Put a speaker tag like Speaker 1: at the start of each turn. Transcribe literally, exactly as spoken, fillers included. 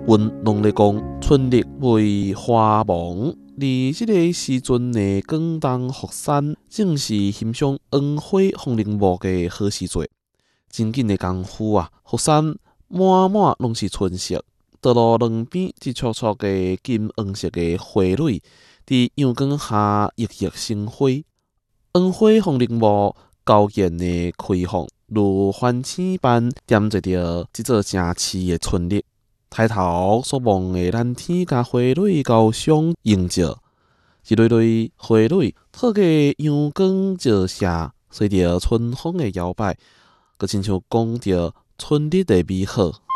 Speaker 1: 云农咧讲，春日为花芒，而即个时阵的广东福山，正是欣赏黄花风铃木的好时节。真紧的功夫啊，福山满满拢是春色，道路两边一簇簇的金黄色的花蕊，伫阳光下熠熠生辉。黄花风铃木高艳的开放，如繁星般点缀着即座城市的春日。抬头所望的蓝天甲花蕊交相映照，一蕊蕊花蕊透过阳光照射，随着春风的摇摆，佮亲像讲着春日的美好。